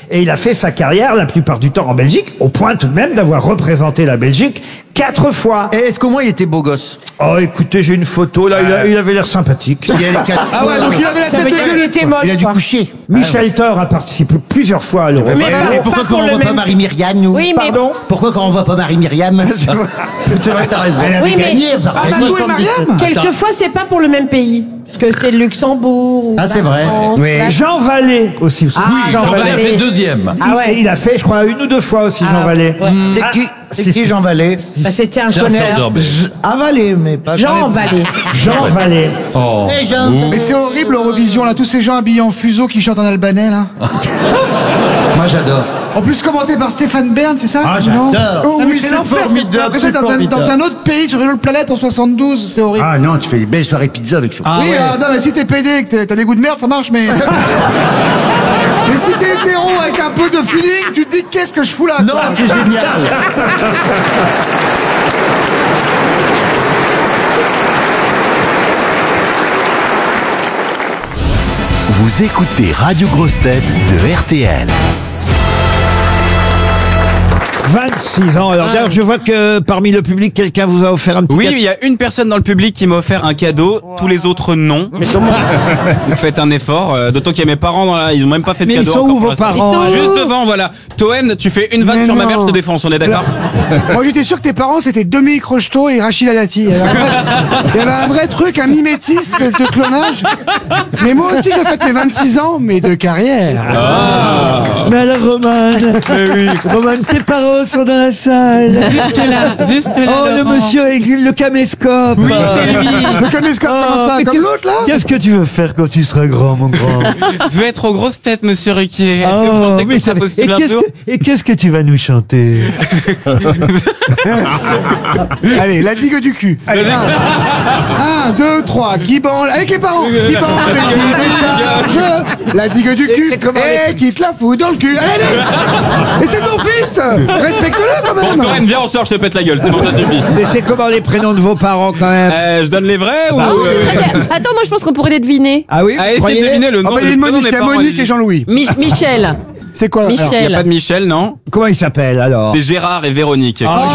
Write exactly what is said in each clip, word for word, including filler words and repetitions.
et il a fait sa carrière la plupart du temps en Belgique, au point tout de même d'avoir représenté la Belgique quatre fois. Et est-ce qu'au moins il était beau gosse? Oh, écoutez, j'ai une photo, là, il, a- il avait l'air sympathique. Il y a les quatre Ah ouais, fois. donc il avait la Ça tête veut de dire qu'il gueule. était moche. Il a dû quoi. coucher. Michel Thor a participé plusieurs fois à l'Euro. Mais Et pas pourquoi pour quand on le voit pas même- Marie-Myriam, nous Oui, mais Pardon Pourquoi quand on voit pas Marie-Myriam C'est vrai, t'as raison. Elle avait Oui, mais- gagné par Ah, Madou et soixante-dix-sept. Mariam. quelquefois c'est pas pour le même pays, parce que c'est le Luxembourg. ou Ah, c'est la vrai. France, Oui. la- Jean Vallée aussi. Ah, oui, Jean Jean Vallée. Il a Vallée. fait deuxième. Ah ouais. Il, il a fait, je crois, une ou deux fois aussi, Jean Ah, Vallée. ouais. C'est Ah, qui, c'est c'est- qui Jean Vallée? Bah, c'était un Jean connaître. Georges. J- Avalé, mais pas. Jean Vallée. Jean Vallée. Oh. Eh, Jean. Mais c'est horrible l'Eurovision là, tous ces gens habillés en fuseau qui chantent en albanais là. Moi j'adore. En plus commenté par Stéphane Bern, c'est ça? Ah, Non j'adore. Non, mais oui, c'est c'est l'enfer. formidable, T'as l'impression c'est d'être dans, un- dans formidable. un autre pays sur une autre planète en soixante-douze, c'est horrible. Ah non, tu fais des belles soirées pizza avec ça. oui, euh, non, mais si t'es pédé et que t'as- t'as des goûts de merde, ça marche, mais. mais si t'es hétéro avec un peu de feeling, tu te dis qu'est-ce que je fous là? Non, quoi. c'est génial. Vous écoutez Radio Grosse Tête de R T L. vingt-six ans. Alors d'ailleurs, je vois que parmi le public, quelqu'un vous a offert un petit Oui, gâteau. il y a une personne dans le public qui m'a offert un cadeau, tous les autres non. Mais comment Vous faites un effort, euh, d'autant qu'il y a mes parents dans la... ils ont même pas fait de Mais ils cadeau. sont encore où pour vos l'instant. parents Juste devant, voilà. Toen, tu fais une vanne Mais sur ma non. mère, je te défonce, on est d'accord? Moi j'étais sûr que tes parents c'était Dominique Rocheteau et Rachida Dati. Il y avait un vrai- il y avait un vrai truc, un mimétisme, espèce de clonage. Mais moi aussi j'ai fait mes vingt-six ans, mais de carrière. Mais alors, Roman, Roman, tes parents sont dans la salle. Juste là, juste là. Oh, le monsieur avec le caméscope. Oui, Le caméscope, comment ça? Comme l'autre là? Qu'est-ce que tu veux faire quand tu seras grand, mon grand? Je veux être aux grosses têtes, monsieur Ruquier. Oh, Est-ce que mais c'est ça- possible et un qu'est-ce jour que, et qu'est-ce que tu vas nous chanter? Allez, la digue du cul. Allez, un, un, deux, trois, qui branle, avec les parents, qui branle, qui décharge, la digue du cul, c'est comment et qui te la fout dans le cul. Allez, allez. Et c'est ton fils, respecte-le quand Bon, même. Toen, viens, on sort, je te pète la gueule, c'est bon, ça suffit. Mais c'est comment les prénoms de vos parents quand même? Euh, je donne les vrais ou... Bah oui. euh, Attends, moi je pense qu'on pourrait les deviner. Ah oui, Ah, vous essayez croyez de deviner le Ah nom bah, il y a le une prénom Monique, des il y a parents, Monique allez-y. et Jean-Louis. Mi- Michel. C'est quoi? alors Michel. Il n'y a pas de Michel, non? Comment il s'appelle alors? C'est Gérard et Véronique. Ah,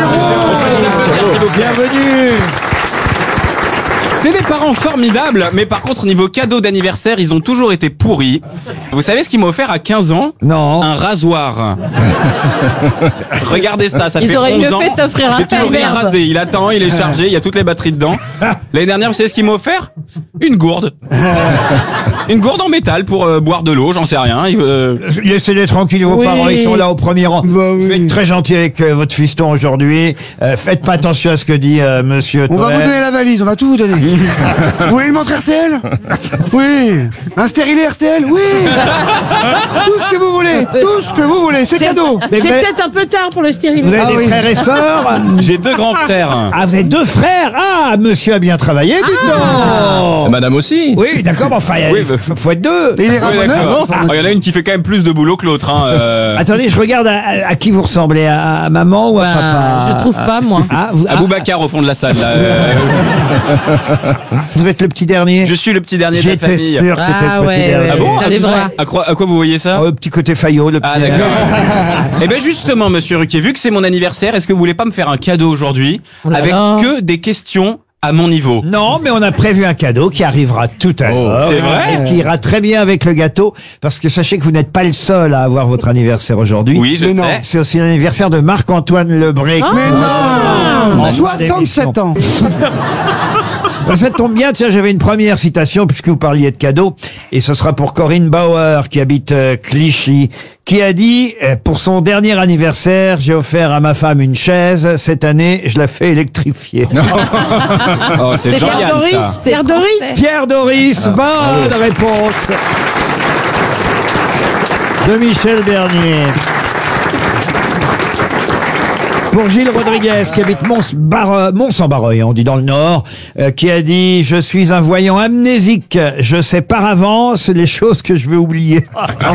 bienvenue. C'est des parents formidables, mais par contre, niveau cadeau d'anniversaire, ils ont toujours été pourris. Vous savez ce qu'ils m'ont offert à quinze ans? Non. Un rasoir. Regardez ça, ça Ils fait auraient mieux onze ans. fait de t'offrir un J'ai toujours rien merde. rasé. Il attend, il est chargé, il y a toutes les batteries dedans. L'année dernière, vous savez ce qu'ils m'ont offert? Une gourde. Une gourde en métal pour euh, boire de l'eau, j'en sais rien. Il, euh, Laissez-les tranquilles, vos Oui. parents, ils sont là au premier rang. Bah oui. Vous êtes très gentil avec euh, votre fiston aujourd'hui. Euh, faites pas attention à ce que dit euh, monsieur On va Toen. vous donner la valise, on va tout vous donner. Vous voulez une montre R T L? Oui. Un stérilet R T L? Oui. Tout ce que vous voulez, tout ce que vous voulez, c'est cadeau. Mais C'est vous avez- peut-être un peu tard pour le stérilet. Vous avez Ah des oui. frères et sœurs? J'ai deux grands frères. Ah, vous avez deux frères? Ah, monsieur a bien travaillé, dites donc. Madame aussi. Oui, d'accord, mais enfin, Oui, il bah- faut, faut être deux. Et les Oui, ramoneurs? d'accord. Ah, Il y en a une qui fait quand même plus de boulot que l'autre. Hein, euh. Attendez, je regarde à, à- à qui vous ressemblez, à, à maman ou à Bah, papa? je trouve pas, moi. Ah, vous, ah, Aboubacar au fond de la salle. Là, euh, vous êtes le petit dernier? je suis le petit dernier de la J'étais famille. sûr que c'était Ah le petit ouais, dernier. ouais, Ah bon? C'est vrai. À quoi, à quoi vous voyez ça? Oh, le petit côté faillot, le petit Ah d'accord. Eh ben justement, monsieur Ruquier, vu que c'est mon anniversaire, est-ce que vous voulez pas me faire un cadeau aujourd'hui Oh là avec là. que des questions à mon niveau? Non, mais on a prévu un cadeau qui arrivera tout à l'heure. c'est vrai Et qui ira très bien avec le gâteau. Parce que sachez que vous n'êtes pas le seul à avoir votre anniversaire aujourd'hui. Oui, je Mais non. sais. C'est aussi l'anniversaire de Marc-Antoine Lebré. Mais non. En soixante-sept ans. Ben, ça tombe bien, tiens, j'avais une première citation puisque vous parliez de cadeaux, et ce sera pour Corinne Bauer qui habite euh, Clichy, qui a dit euh, pour son dernier anniversaire, j'ai offert à ma femme une chaise. Cette année, je la fais électrifier. Oh, c'est C'est Jean-Yann, Pierre Doris. ça. Pierre Doris. Pierre Doris, bonne réponse de Michel Bernier. Pour Gilles Rodriguez, qui habite Mons-Bar- Mons-en-Barreuil, on dit dans le Nord, euh, qui a dit « Je suis un voyant amnésique. Je sais par avance les choses que je veux oublier. »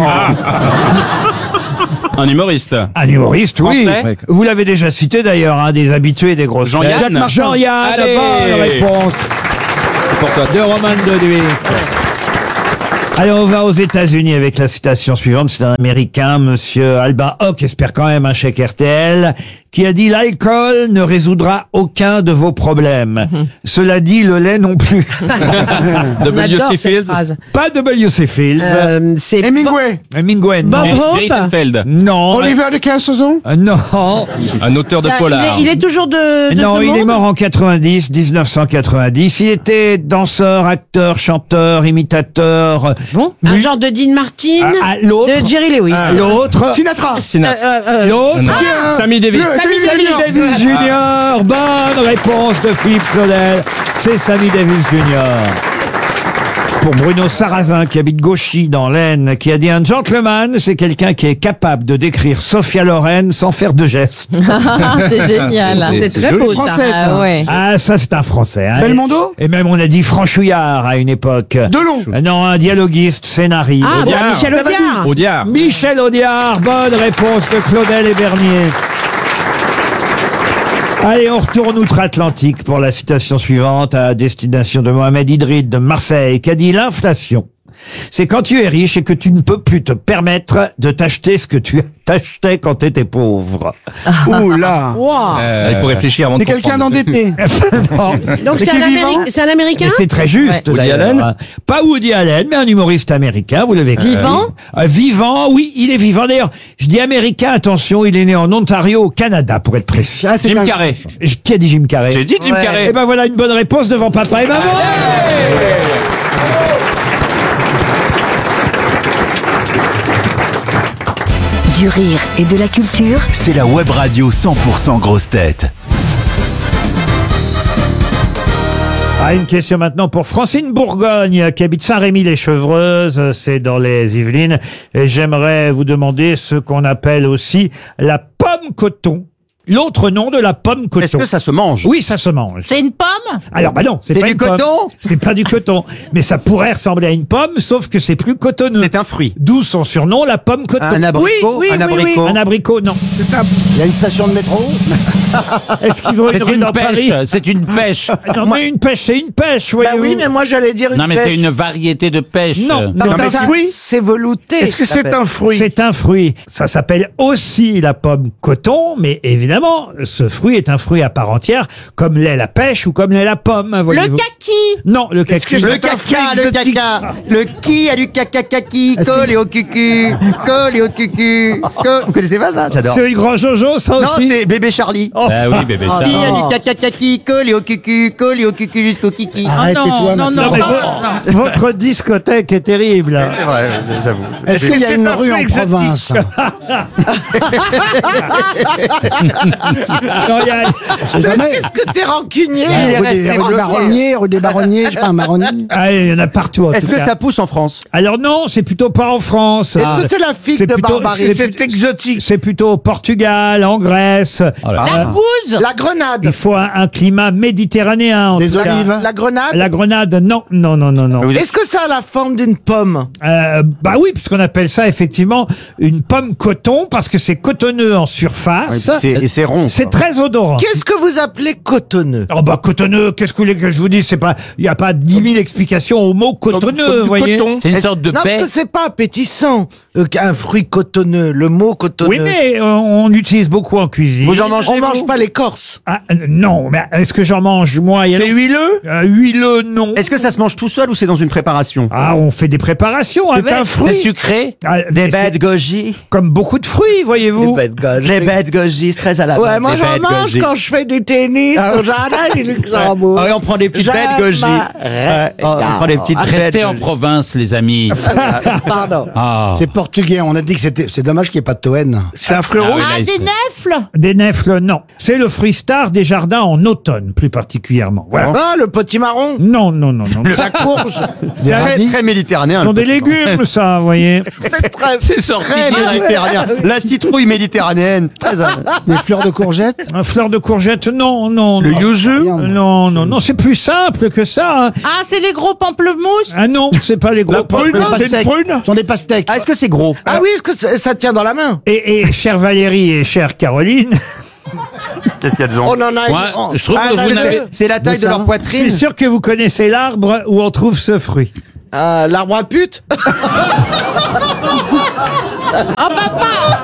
Un humoriste. Un humoriste, oui. Français. Vous l'avez déjà cité d'ailleurs, un des habitués des grosses Jean-Yann. têtes. Jean-Yann, Allez. bonne réponse Pour toi. de Roman Doduy. Allez, on va aux États-Unis avec la citation suivante. C'est un Américain, Monsieur Alba Hock, espère quand même un chèque R T L, qui a dit « L'alcool ne résoudra aucun de vos problèmes. Cela dit, le lait non plus. » On W adore C cette Fields. phrase. Pas W C Fields. Euh, c'est Hemingway. Hemingway, non. Bob Hope. Jason Feld. Non. Oliver de Kersauzon. Euh, Non. Un auteur de Ça, il, polar. est, il est toujours de, de Non, ce il est monde mort en quatre-vingt-dix, dix-neuf cent quatre-vingt-dix. Il était danseur, acteur, chanteur, imitateur. Bon. Un mu- genre de Dean Martin, Ah, ah, l'autre. de Jerry Lewis. L'autre. Sinatra. Sina- Euh, euh, euh, L'autre. Ah, Sammy Davis. Le- Sammy Sammy Davis. Davis Junior Bonne réponse de Philippe Claudel. C'est Sammy Davis Junior Pour Bruno Sarrazin, qui habite Gauchy, dans l'Aisne, qui a dit « Un gentleman, c'est quelqu'un qui est capable de décrire Sophia Loren sans faire de gestes. C'est génial. C'est très beau, ça. Français, ça. Ah ouais. » Ah, ça, c'est un Français. Hein. Belmondo. Et même, on a dit franchouillard à une époque. Delon. Euh, Non, un dialoguiste, scénariste. Ah, bah, Audiard. Michel Audiard. Audiard. Michel Audiard, bonne réponse de Claudel et Bernier. Allez, on retourne outre-Atlantique pour la citation suivante à destination de Mohamed Idrid de Marseille, qui a dit « L'inflation, c'est quand tu es riche et que tu ne peux plus te permettre de t'acheter ce que tu t'achetais quand tu étais pauvre. Ouh là. Wow. Euh, il faut réfléchir avant de C'est quelqu'un comprendre. d'endetté. Non. Donc Mais c'est qui un, est vivant Améric- c'est un Américain Et c'est très juste, Ouais. Woody d'ailleurs. Allen Pas Woody Allen, mais un humoriste américain, vous l'avez dit. Vivant Euh, vivant, oui, il est vivant. D'ailleurs, je dis américain, attention, il est né en Ontario, au Canada, pour être précis. Ah, c'est Jim un- Carrey. Qui a dit Jim Carrey? J'ai dit Jim Ouais. Carrey. Eh ben voilà une bonne réponse devant papa et maman. Du rire et de la culture. C'est la web radio cent pour cent grosse tête. Ah, une question maintenant pour Francine Bourgogne, qui habite Saint-Rémy-les-Chevreuses, c'est dans les Yvelines. Et j'aimerais vous demander ce qu'on appelle aussi la pomme coton. L'autre nom de la pomme coton. Est-ce que ça se mange? Oui, ça se mange. C'est une pomme Alors, bah non, c'est C'est pas du une pomme. coton C'est pas du coton. Mais ça pourrait ressembler à une pomme, sauf que c'est plus cotonneux. C'est un fruit. D'où son surnom, la pomme coton. Un abricot? Oui, oui, un oui, abricot? Un abricot, non. Il y a une station de métro. Est-ce qu'ils ont une rue dans Paris? c'est une pêche. Non, mais une pêche, c'est une pêche, Bah voyez-vous. oui, mais moi j'allais dire une Non, mais c'est pêche. une variété de pêche. Non, non, Non, mais C'est un ça- fruit. C'est velouté. Est-ce que ça c'est s'appelle. un fruit? C'est un fruit. Ça s'appelle aussi la pomme coton, mais évidemment, ce fruit est un fruit à part entière, comme l'est la pêche ou comme l'est la pomme, Le voyez-vous. kaki. Non, le kaki. que Le c'est un fruit caca, le exotique. caca. Le qui a du caca kaki, collé au cucu, collé au cucu. co- Vous connaissez pas ça? J'adore. C'est le grand Jojo, ça Non, aussi. c'est bébé Charlie. Oh. Ah oui, bébé. Qui ça. a du caca kaki, collé au cucu, collé au cucu jusqu'au kiki. Arrête, non, tais-toi non, maintenant. Non, mais vo- votre discothèque est terrible. C'est vrai, j'avoue. Est-ce qu'il y a C'est une un rue fruit en exotique. province? Non, il y a- On sait jamais. Qu'est-ce que t'es rancunier Il est Rue resté des, rue des bloqué. marronniers, rue des baronniers, je sais pas, un marronnier. Ah, il y en a partout, en Est-ce tout que cas. ça pousse en France? Alors non, c'est plutôt pas en France. Est-ce Ah. que c'est la figue C'est de plutôt- Barbarie c'est- C'est exotique. C'est plutôt au Portugal, en Grèce. Oh là là. L'argouze. La grenade. Il faut un, un climat méditerranéen. en Des tout cas. olives. La grenade. La grenade, non, non, non, non, non. Est-ce que ça a la forme d'une pomme? Euh, bah oui, puisqu'on appelle ça effectivement une pomme coton parce que c'est cotonneux en surface. C'est- Et c'est rond. C'est très odorant. Qu'est-ce que vous appelez cotonneux? Oh bah cotonneux, qu'est-ce que vous voulez que je vous dise? C'est pas, il y a pas dix mille explications au mot cotonneux, vous voyez. C'est une sorte de Non, parce paix. que c'est pas appétissant euh, qu'un fruit cotonneux, le mot cotonneux. Oui, mais euh, on utilise beaucoup en cuisine. Vous en mangez? On mange vous pas l'écorce. Ah, euh, non, mais est-ce que j'en mange moi? Il y a- C'est huileux. Euh, huileux, non. Est-ce que ça se mange tout seul ou c'est dans une préparation? Ah, on fait des préparations avec. un fruit. C'est sucré. Ah, Des mais c'est bêtes goji. comme beaucoup de fruits, voyez-vous. Les bêtes goji, c'est très à la Ouais, mode, moi les j'en bêtes mange goji. quand je fais du tennis Ah au jardin du Luxembourg. Ah oui, on prend des petites J'aime bêtes goji. ma- Ouais, on on prend des petites bêtes. Restez en province, les amis. Pardon. Ah. C'est portugais, on a dit que c'était. C'est dommage qu'il n'y ait pas de Toen. C'est un fruit Ah oui, rouge. là, Ah, il des se- nèfles. Des nèfles, non. C'est le fruit star des jardins en automne, plus particulièrement. Voilà. Ah, le petit marron. Non, non, non, non. La courge. Des Très, radis. très méditerranéen. Ce sont le des petit légumes, ça, vous voyez. C'est très... C'est sorti. Très méditerranéen. La citrouille méditerranéenne. Très à... Des fleurs de courgettes. Un fleur de courgette, non, non. Le non. yuzu. Non, non, non, c'est plus simple que ça. hein. Ah, c'est les gros pamplemousses. Ah non, c'est pas les gros La prune. pommes. C'est une prune. Ce sont des pastèques. Ah, est-ce que c'est gros? Ah oui, est-ce que ça, ça tient dans la main? Et, et chère Valérie et chère Caroline, Qu'est-ce qu'elles ont? On en a Moi, une. je trouve Ah, que est-ce vous que n'avez. c'est- c'est la taille De de ça. leur je suis poitrine. sûr que vous connaissez l'arbre où on trouve ce fruit. Euh, L'arbre à pute. Oh papa.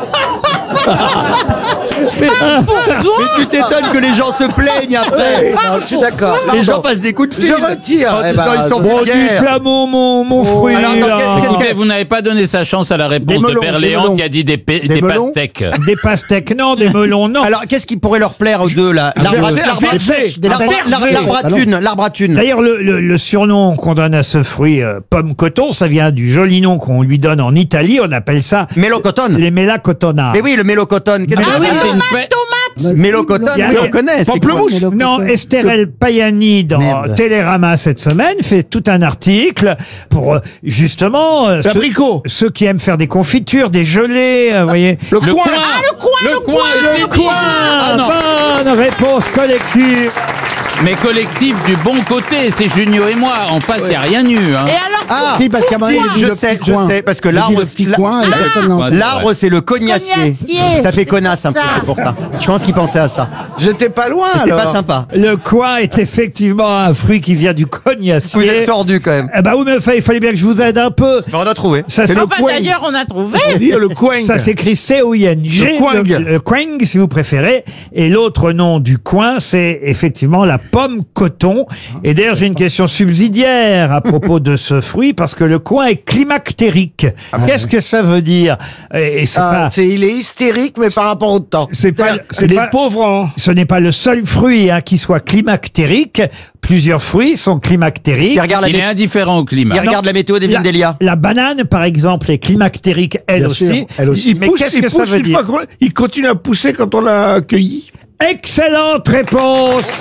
Mais, mais tu t'étonnes que les gens se plaignent après. Non, je suis d'accord. Les gens passent des coups de fil. Je retire. En Eh disant, ben, ils sont Bon, vulgaires. dites là mon, mon, mon fruit. alors, attends, là. qu'est-ce- qu'est-ce Écoutez, vous n'avez pas donné sa chance à la réponse Des melons, de Père des Léon melons. qui a dit des, pe- Des des melons. pastèques. Des pastèques, non, des melons, non. Alors, qu'est-ce qui pourrait leur plaire aux deux, là? L'arbre à- Des l'arbre à- pêches, des l'arbre- pêches. l'arbre- l'arbre à thune, l'arbre à thune. D'ailleurs, le, le, le surnom qu'on donne à ce fruit, euh, pomme coton, ça vient du joli nom qu'on lui donne en Italie. On appelle ça Mélocotone. les mélacotona. Mais oui, le mélocotone. Qu'est-ce que Ah oui, c'est? c'est une paix. Mélocotone, Il y a- oui, on connaît. c'est quoi? Non, Estherelle Payani dans Merde. Télérama cette semaine fait tout un article pour euh, justement euh, ceux, ceux qui aiment faire des confitures, des gelées, euh, vous voyez. Le, coin. Ah, le coin. Le coin. je l'ai dit. Ah non. Bonne réponse collective. Mais collectif du bon côté, c'est Junio et moi. En face, il n'y a rien eu. Hein. Et alors Ah, Si, parce qu'à un moment, si, il a dit je le sais, petit je coin. sais, parce que Il a dit l'arbre, le petit la- coin, et personne n'en- Ouais, l'arbre, c'est le cognacier. Cognacier, Ça fait c'est connasse un peu, ça. c'est pour ça. Je pense qu'il pensait à ça. J'étais pas loin. C'est pas alors. sympa. Le coin est effectivement un fruit qui vient du cognacier. Vous êtes tordu quand même. Eh ben oui, mais enfin, il fallait bien que je vous aide un peu. Mais on a trouvé. Ça, c'est Ah bah d'ailleurs on a trouvé. Ça s'écrit C O I N G. Le quang. Le, le quang, si vous préférez. Et l'autre nom du coin, c'est effectivement la pomme coton. Et d'ailleurs, j'ai une question subsidiaire à propos de ce fruit, parce que le coin est climactérique. Qu'est-ce que ça veut dire? Et, et c'est Ah, pas... c'est- il est hystérique, mais par rapport au temps. C'est pas, c'est les pas- pauvres, hein. ce n'est pas le seul fruit hein, qui soit climactérique. Plusieurs fruits sont climactériques. Il regarde la, Il est mé- indifférent au climat. il regarde la météo des La, Vindelia. la banane, par exemple, est climactérique elle Bien aussi. sûr, elle aussi. Mais qu'est-ce que ça veut dire? Il continue à pousser quand on l'a accueilli. Excellente réponse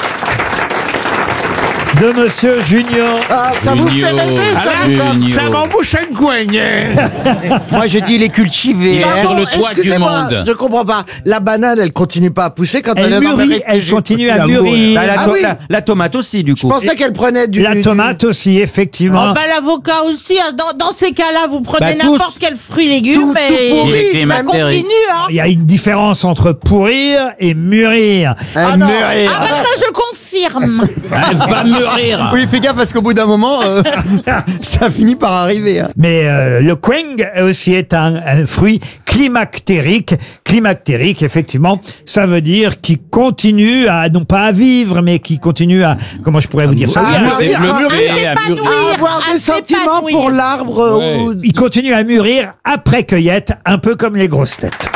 de Monsieur Junior. Ah, ça vous fait Junio. rêver, ça, Junio. Ça m'embouche un coin. Moi, je dis il est cultivé. Il est hein. sur le toit du Excusez-moi, monde. je comprends pas. La banane, elle continue pas à pousser quand elle, Elle est dans mûrit, les elle réfugiés. continue à L'amour. mûrir. Bah, la, Ah to- oui. la- la tomate aussi, du Je coup. pensais qu'elle prenait du... La du- tomate aussi, effectivement. Oh bah l'avocat aussi. hein. Dans, dans ces cas-là, vous prenez Bah, tous. n'importe quel fruit légume Tout- tout et pourri. Il est ça climactérique. continue. Hein. Il y a une différence entre pourrir et mûrir. Un non. mûrir. Ah bah ça je confirme. Elle va mûrir. Oui, fais gaffe parce qu'au bout d'un moment, euh, ça finit par arriver. hein. Mais euh, le queng aussi est un, un fruit climactérique. Climactérique, effectivement, ça veut dire qui continue à, non pas à vivre, mais qui continue à, comment je pourrais vous dire ça? Ah, Oui, à- mûrir. À développer, à s'épanouir. mûrir. À avoir à des sentiments s'épanouir. pour l'arbre. Ouais. ou- il continue à mûrir après cueillette, un peu comme les grosses têtes.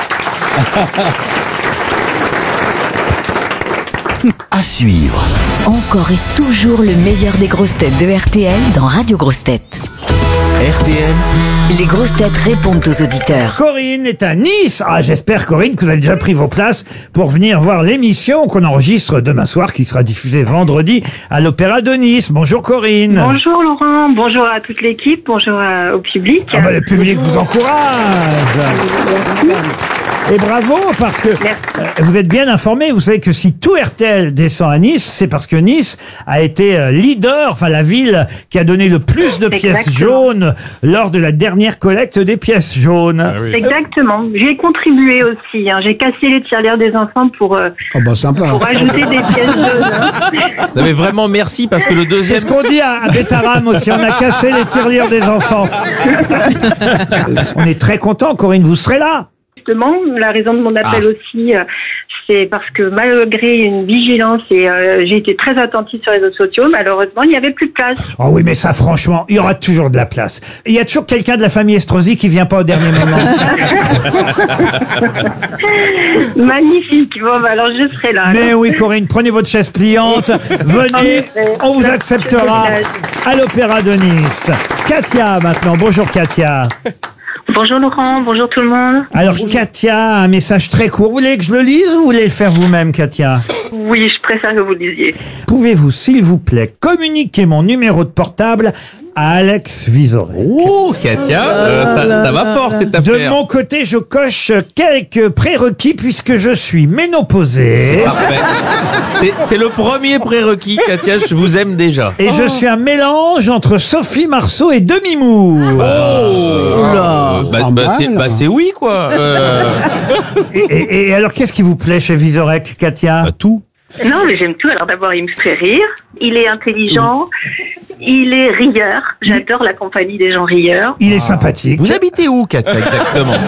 À suivre. Encore et toujours le meilleur des grosses têtes de R T L dans Radio Grosses Têtes. R T L, Les grosses têtes répondent aux auditeurs. Corinne est à Nice. Ah, j'espère, Corinne, que vous avez déjà pris vos places pour venir voir l'émission qu'on enregistre demain soir, qui sera diffusée vendredi à l'Opéra de Nice. Bonjour, Corinne. Bonjour Laurent, bonjour à toute l'équipe, bonjour à- au public. Ah bah, le public vous encourage. Et bravo, parce que euh, vous êtes bien informé. Vous savez que si tout R T L descend à Nice, c'est parce que Nice a été euh, leader, enfin la ville qui a donné le plus de pièces Exactement. jaunes lors de la dernière collecte des pièces jaunes. Exactement, j'y ai contribué aussi. hein. J'ai cassé les tirelires des enfants pour, euh, Oh bah sympa. pour ajouter des pièces jaunes. hein. Vous avez vraiment merci parce que le C'est deuxième. ce qu'on dit à, à Bétaram aussi. On a cassé les tirelires des enfants. On est très content, Corinne. Vous serez là. Justement, la raison de mon appel aussi, euh, c'est parce que malgré une vigilance et euh, j'ai été très attentive sur les réseaux sociaux, malheureusement, il n'y avait plus de place. Oh oui, mais ça, franchement, il y aura toujours de la place. Il y a toujours quelqu'un de la famille Estrosi qui vient pas au dernier moment. Magnifique. Bon, bah, alors je serai là. Mais alors. oui, Corinne, prenez votre chaise pliante, venez, on vous acceptera à l'Opéra de Nice. Katia, maintenant. Bonjour, Katia. Bonjour Laurent, bonjour tout le monde. Alors, Katia, un message très court. Vous voulez que je le lise ou vous voulez le faire vous-même, Katia? Oui, je préfère que vous le disiez. Pouvez-vous, s'il vous plaît, communiquer mon numéro de portable à Alex Vizorek? Oh, Katia, euh, ça, ça va fort cette De affaire. mon côté, je coche quelques prérequis puisque je suis ménopausée. Parfait. C'est- C'est le premier prérequis, Katia, je vous aime déjà. Et je suis un mélange entre Sophie Marceau et Demi-Moore. Euh, bah, pas bah, c'est mal. bah, c'est oui, quoi. Euh, Et, et- et alors, qu'est-ce qui vous plaît chez Vizorek, Katia? bah, tout. Non, mais j'aime tout. Alors d'abord, il me fait rire. Il est intelligent. Il est rieur. J'adore la compagnie des gens rieurs. Il est sympathique. Vous habitez où, Kat, exactement?